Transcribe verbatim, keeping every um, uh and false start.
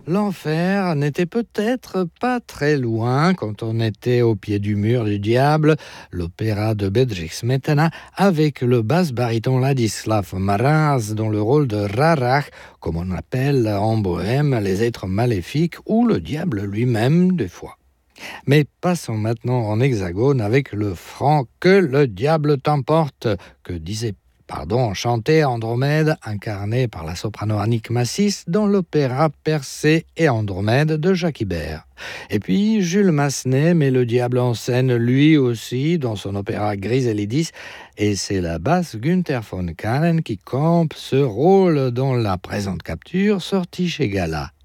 L'enfer n'était peut-être pas très loin quand on était au pied du mur du diable, l'opéra de Bedřich Smetana, avec le basse-baryton Ladislav Maras dans le rôle de Rarach, comme on appelle en bohème les êtres maléfiques ou le diable lui-même des fois. Mais passons maintenant en hexagone avec le franc « Que le diable t'emporte » que disait pardon, chantait Andromède, incarné par la soprano Annick Massis dans l'opéra Persée et Andromède de Jacques Ibert. Et puis Jules Massenet met le diable en scène lui aussi dans son opéra Griselidis, et c'est la basse Günther von Karen qui campe ce rôle dans la présente capture sortie chez Gala.